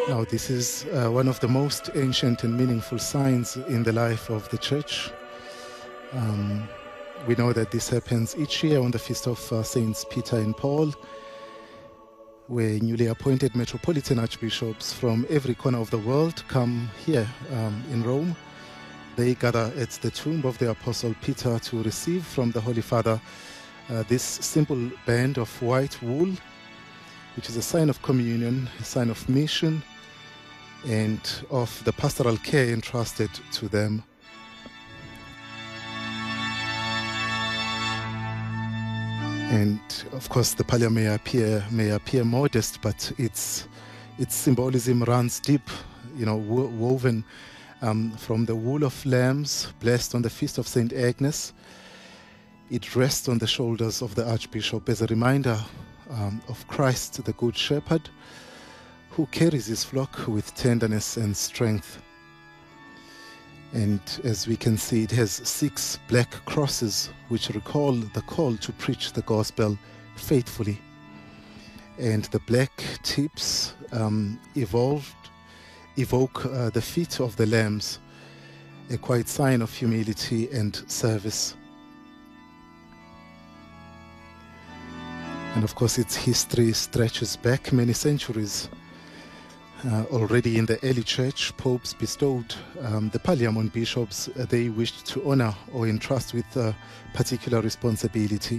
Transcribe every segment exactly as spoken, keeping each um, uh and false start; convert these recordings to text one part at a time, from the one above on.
Now, this is uh, one of the most ancient and meaningful signs in the life of the church. Um, we know that this happens each year on the feast of uh, Saints Peter and Paul, where newly appointed metropolitan archbishops from every corner of the world come here um, in Rome. They gather at the tomb of the Apostle Peter to receive from the Holy Father uh, this simple band of white wool, which is a sign of communion, a sign of mission, and of the pastoral care entrusted to them. And of course, the pallium may appear may appear modest, but its its symbolism runs deep, you know, wo woven um, from the wool of lambs blessed on the feast of Saint Agnes. It rests on the shoulders of the Archbishop as a reminder um, of Christ, the Good Shepherd, who carries his flock with tenderness and strength. And as we can see, it has six black crosses which recall the call to preach the gospel faithfully. And the black tips um, evolved, evoke uh, the feet of the lambs, a quiet sign of humility and service. And of course, its history stretches back many centuries. Uh, already in the early church, popes bestowed um, the pallium on bishops uh, they wished to honor or entrust with uh, particular responsibility.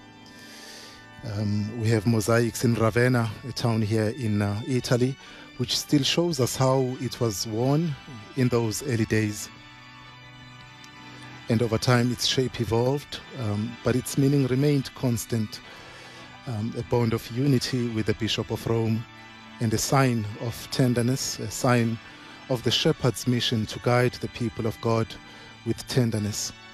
Um, we have mosaics in Ravenna, a town here in uh, Italy, which still shows us how it was worn in those early days. And over time, its shape evolved, um, but its meaning remained constant, um, a bond of unity with the Bishop of Rome, and a sign of tenderness, a sign of the shepherd's mission to guide the people of God with tenderness.